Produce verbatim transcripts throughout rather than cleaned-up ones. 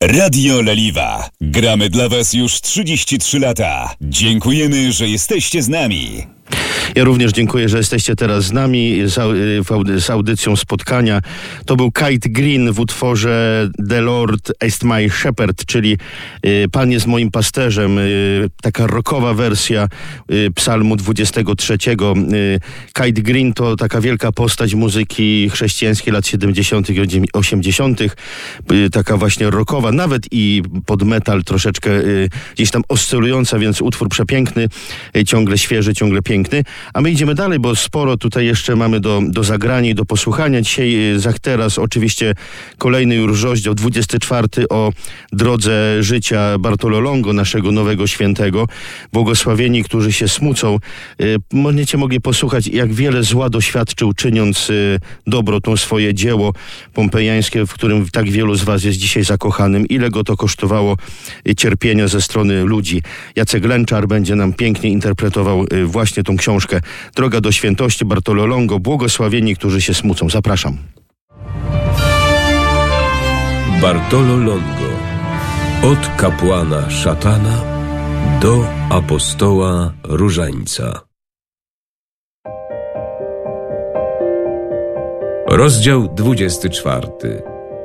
Radio Leliwa. Gramy dla Was już trzydzieści trzy lata. Dziękujemy, że jesteście z nami. Ja również dziękuję, że jesteście teraz z nami z audycją spotkania. To był Kite Green w utworze The Lord is my shepherd, czyli Pan jest moim pasterzem. Taka rockowa wersja psalmu dwudziestego trzeciego. Kite Green to taka wielka postać muzyki chrześcijańskiej lat siedemdziesiątych i osiemdziesiątych. Taka właśnie rockowa, nawet i pod metal troszeczkę gdzieś tam oscylująca, więc utwór przepiękny, ciągle świeży, ciągle piękny. A my idziemy dalej, bo sporo tutaj jeszcze mamy do, do zagrania i do posłuchania. Dzisiaj, za teraz oczywiście kolejny już rozdział, dwudziesty czwarty o drodze życia Bartolo Longo, naszego nowego świętego. Błogosławieni, którzy się smucą. Będziecie mogli posłuchać, jak wiele zła doświadczył, czyniąc dobro, to swoje dzieło pompejańskie, w którym tak wielu z was jest dzisiaj zakochanym. Ile go to kosztowało cierpienia ze strony ludzi. Jacek Lęczar będzie nam pięknie interpretował właśnie tą książkę Droga do świętości, Bartolo Longo, Błogosławieni, którzy się smucą. Zapraszam. Bartolo Longo. Od kapłana szatana do apostoła różańca. Rozdział dwudziesty czwarty.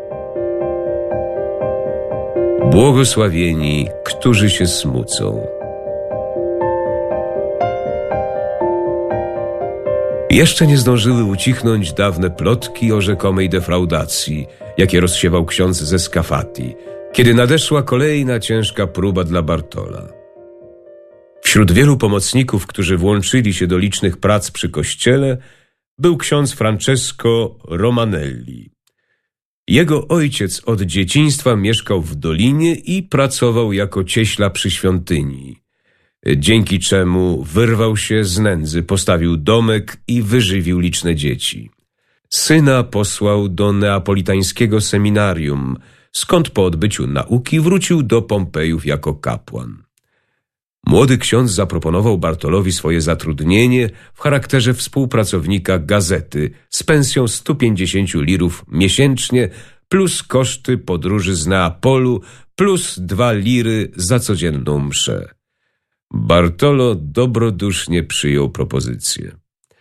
Błogosławieni, którzy się smucą. Jeszcze nie zdążyły ucichnąć dawne plotki o rzekomej defraudacji, jakie rozsiewał ksiądz ze Scafati, kiedy nadeszła kolejna ciężka próba dla Bartola. Wśród wielu pomocników, którzy włączyli się do licznych prac przy kościele, był ksiądz Francesco Romanelli. Jego ojciec od dzieciństwa mieszkał w dolinie i pracował jako cieśla przy świątyni, dzięki czemu wyrwał się z nędzy, postawił domek i wyżywił liczne dzieci. Syna posłał do neapolitańskiego seminarium, skąd po odbyciu nauki wrócił do Pompejów jako kapłan. Młody ksiądz zaproponował Bartolowi swoje zatrudnienie w charakterze współpracownika gazety z pensją stu pięćdziesięciu lirów miesięcznie plus koszty podróży z Neapolu plus dwa liry za codzienną mszę. Bartolo dobrodusznie przyjął propozycję.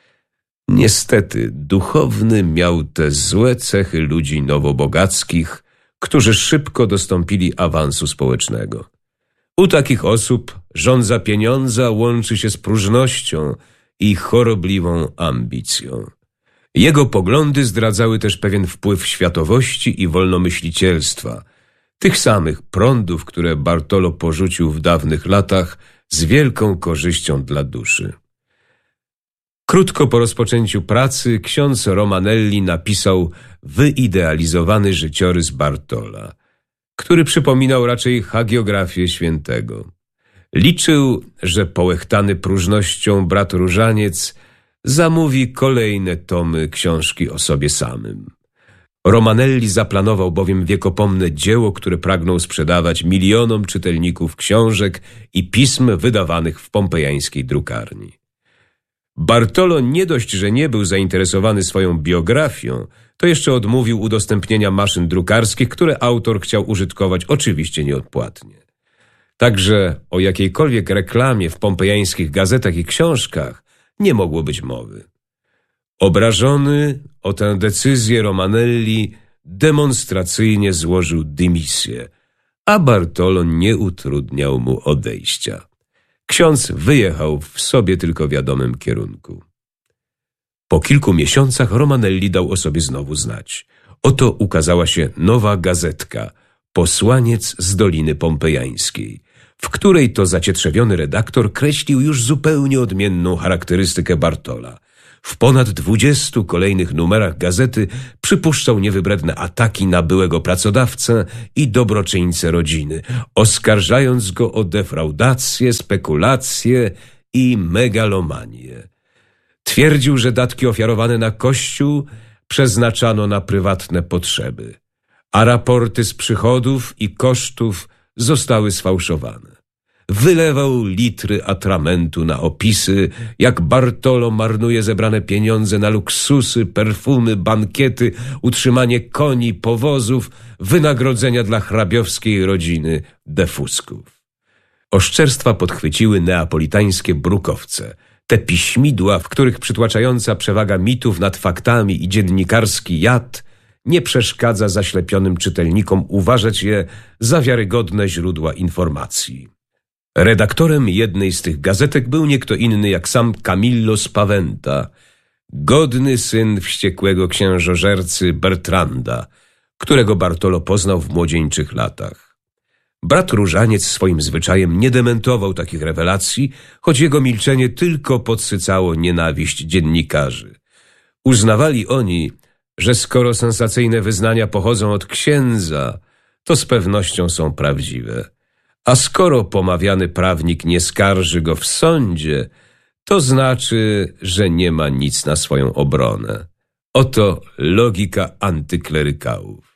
Niestety duchowny miał te złe cechy ludzi nowobogackich, którzy szybko dostąpili awansu społecznego. U takich osób żądza pieniądza łączy się z próżnością i chorobliwą ambicją. Jego poglądy zdradzały też pewien wpływ światowości i wolnomyślicielstwa, tych samych prądów, które Bartolo porzucił w dawnych latach z wielką korzyścią dla duszy. Krótko po rozpoczęciu pracy ksiądz Romanelli napisał wyidealizowany życiorys Bartola, który przypominał raczej hagiografię świętego. Liczył, że połechtany próżnością brat Różaniec zamówi kolejne tomy książki o sobie samym. Romanelli zaplanował bowiem wiekopomne dzieło, które pragnął sprzedawać milionom czytelników książek i pism wydawanych w pompejańskiej drukarni. Bartolo nie dość, że nie był zainteresowany swoją biografią, to jeszcze odmówił udostępnienia maszyn drukarskich, które autor chciał użytkować oczywiście nieodpłatnie. Także o jakiejkolwiek reklamie w pompejańskich gazetach i książkach nie mogło być mowy. Obrażony o tę decyzję Romanelli demonstracyjnie złożył dymisję, a Bartolo nie utrudniał mu odejścia. Ksiądz wyjechał w sobie tylko wiadomym kierunku. Po kilku miesiącach Romanelli dał o sobie znowu znać. Oto ukazała się nowa gazetka, Posłaniec z Doliny Pompejańskiej, w której to zacietrzewiony redaktor kreślił już zupełnie odmienną charakterystykę Bartola. W ponad dwudziestu kolejnych numerach gazety przypuszczał niewybredne ataki na byłego pracodawcę i dobroczyńcę rodziny, oskarżając go o defraudację, spekulację i megalomanię. Twierdził, że datki ofiarowane na kościół przeznaczano na prywatne potrzeby, a raporty z przychodów i kosztów zostały sfałszowane. wylewał litry atramentu na opisy, jak Bartolo marnuje zebrane pieniądze na luksusy, perfumy, bankiety, utrzymanie koni, powozów, wynagrodzenia dla hrabiowskiej rodziny Defusków. Oszczerstwa podchwyciły neapolitańskie brukowce, te piśmidła, w których przytłaczająca przewaga mitów nad faktami i dziennikarski jad nie przeszkadza zaślepionym czytelnikom uważać je za wiarygodne źródła informacji. Redaktorem jednej z tych gazetek był nie kto inny jak sam Camillo Spaventa, godny syn wściekłego księżożercy Bertranda, którego Bartolo poznał w młodzieńczych latach. Brat Różaniec swoim zwyczajem nie dementował takich rewelacji, choć jego milczenie tylko podsycało nienawiść dziennikarzy. Uznawali oni, że skoro sensacyjne wyznania pochodzą od księdza, to z pewnością są prawdziwe. A skoro pomawiany prawnik nie skarży go w sądzie, to znaczy, że nie ma nic na swoją obronę. Oto logika antyklerykałów.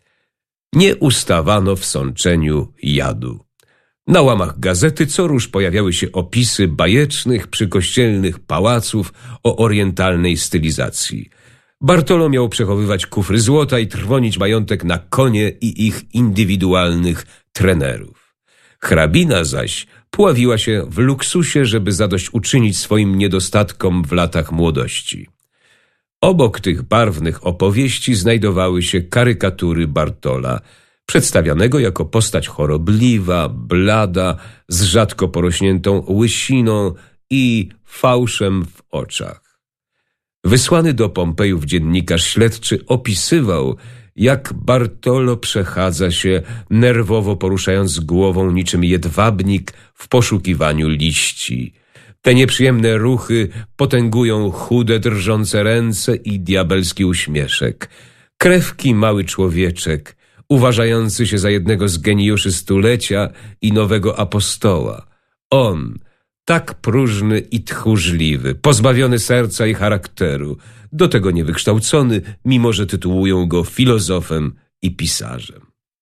Nie ustawano w sączeniu jadu. Na łamach gazety co róż pojawiały się opisy bajecznych, przykościelnych pałaców o orientalnej stylizacji. Bartolo miał przechowywać kufry złota i trwonić majątek na konie i ich indywidualnych trenerów. Hrabina zaś pławiła się w luksusie, żeby zadośćuczynić swoim niedostatkom w latach młodości. Obok tych barwnych opowieści znajdowały się karykatury Bartola, przedstawianego jako postać chorobliwa, blada, z rzadko porośniętą łysiną i fałszem w oczach. Wysłany do Pompejów dziennikarz śledczy opisywał, jak Bartolo przechadza się, nerwowo poruszając głową niczym jedwabnik w poszukiwaniu liści. Te nieprzyjemne ruchy potęgują chude, drżące ręce i diabelski uśmieszek. Krewki mały człowieczek, uważający się za jednego z geniuszy stulecia i nowego apostoła. On, tak próżny i tchórzliwy, pozbawiony serca i charakteru, do tego niewykształcony, mimo że tytułują go filozofem i pisarzem.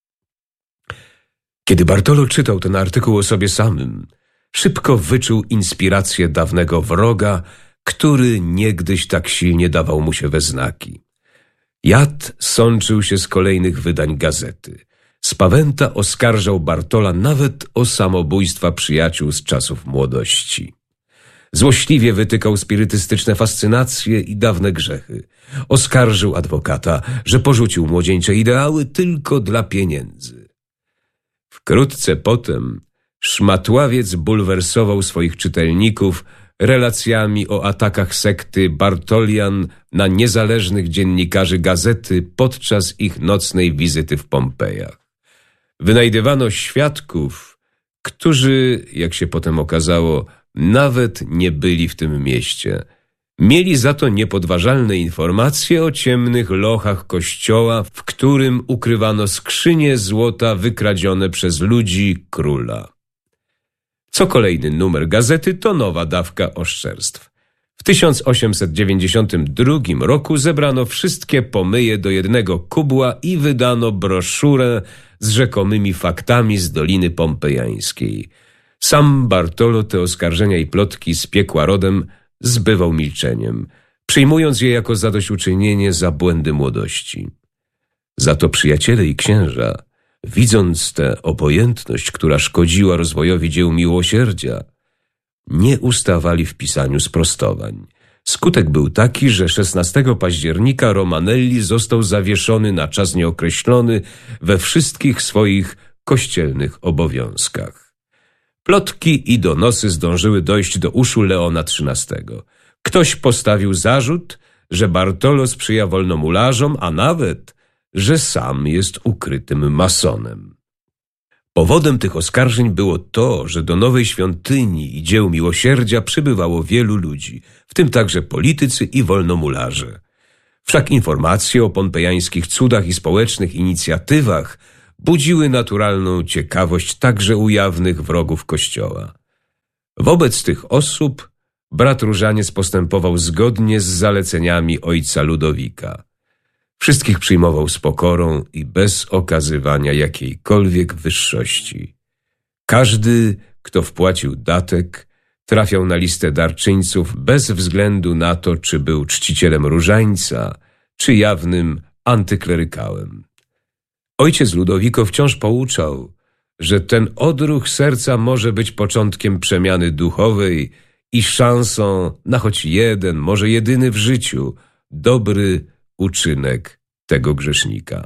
Kiedy Bartolo czytał ten artykuł o sobie samym, szybko wyczuł inspirację dawnego wroga, który niegdyś tak silnie dawał mu się we znaki. Jad sączył się z kolejnych wydań gazety. Spaventa oskarżał Bartola nawet o samobójstwa przyjaciół z czasów młodości. Złośliwie wytykał spirytystyczne fascynacje i dawne grzechy. Oskarżył adwokata, że porzucił młodzieńcze ideały tylko dla pieniędzy. Wkrótce potem szmatławiec bulwersował swoich czytelników relacjami o atakach sekty Bartolian na niezależnych dziennikarzy gazety podczas ich nocnej wizyty w Pompejach. Wynajdywano świadków, którzy, jak się potem okazało, nawet nie byli w tym mieście. Mieli za to niepodważalne informacje o ciemnych lochach kościoła, w którym ukrywano skrzynie złota wykradzione przez ludzi króla. Co kolejny numer gazety to nowa dawka oszczerstw. W tysiąc osiemset dziewięćdziesiątym drugim roku zebrano wszystkie pomyje do jednego kubła i wydano broszurę z rzekomymi faktami z Doliny Pompejańskiej. Sam Bartolo te oskarżenia i plotki z piekła rodem zbywał milczeniem, przyjmując je jako zadośćuczynienie za błędy młodości. Za to przyjaciele i księża, widząc tę obojętność, która szkodziła rozwojowi dzieł miłosierdzia, nie ustawali w pisaniu sprostowań. Skutek był taki, że szesnastego października Romanelli został zawieszony na czas nieokreślony we wszystkich swoich kościelnych obowiązkach. Plotki i donosy zdążyły dojść do uszu Leona trzynastego. Ktoś postawił zarzut, że Bartolo sprzyja wolnomularzom, a nawet, że sam jest ukrytym masonem. Powodem tych oskarżeń było to, że do nowej świątyni i dzieł miłosierdzia przybywało wielu ludzi, w tym także politycy i wolnomularze. Wszak informacje o pompejańskich cudach i społecznych inicjatywach budziły naturalną ciekawość także u jawnych wrogów Kościoła. Wobec tych osób brat Różaniec postępował zgodnie z zaleceniami ojca Ludowika. Wszystkich przyjmował z pokorą i bez okazywania jakiejkolwiek wyższości. Każdy, kto wpłacił datek, trafiał na listę darczyńców bez względu na to, czy był czcicielem różańca, czy jawnym antyklerykałem. Ojciec Ludowiko wciąż pouczał, że ten odruch serca może być początkiem przemiany duchowej i szansą na choć jeden, może jedyny w życiu, dobry uczynek tego grzesznika.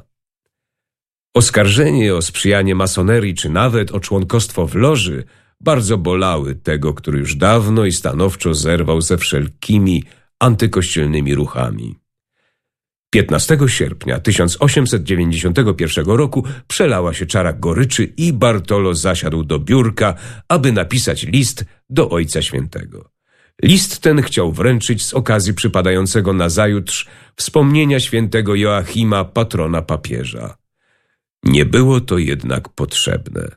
Oskarżenie o sprzyjanie masonerii, czy nawet o członkostwo w loży bardzo bolały tego, który już dawno i stanowczo zerwał ze wszelkimi antykościelnymi ruchami. piętnastego sierpnia tysiąc osiemset dziewięćdziesiątego pierwszego roku przelała się czara goryczy i Bartolo zasiadł do biurka, aby napisać list do Ojca Świętego. List ten chciał wręczyć z okazji przypadającego nazajutrz wspomnienia świętego Joachima, patrona papieża. Nie było to jednak potrzebne.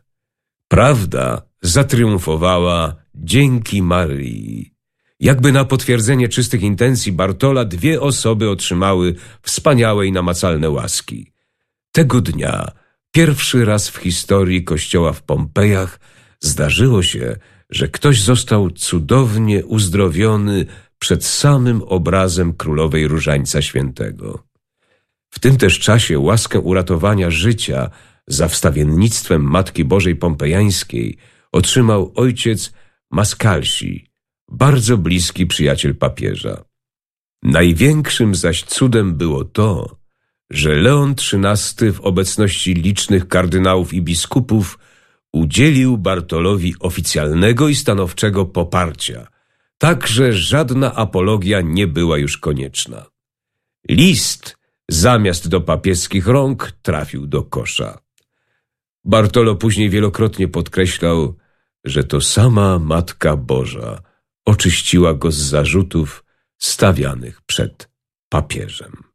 Prawda zatriumfowała dzięki Marii. Jakby na potwierdzenie czystych intencji Bartola dwie osoby otrzymały wspaniałe i namacalne łaski. Tego dnia, pierwszy raz w historii kościoła w Pompejach, zdarzyło się, że ktoś został cudownie uzdrowiony przed samym obrazem królowej Różańca Świętego. W tym też czasie łaskę uratowania życia za wstawiennictwem Matki Bożej Pompejańskiej otrzymał ojciec Mascalsi, bardzo bliski przyjaciel papieża. Największym zaś cudem było to, że Leon trzynasty w obecności licznych kardynałów i biskupów udzielił Bartolowi oficjalnego i stanowczego poparcia, tak że żadna apologia nie była już konieczna. List zamiast do papieskich rąk trafił do kosza. Bartolo później wielokrotnie podkreślał, że to sama Matka Boża oczyściła go z zarzutów stawianych przed papieżem.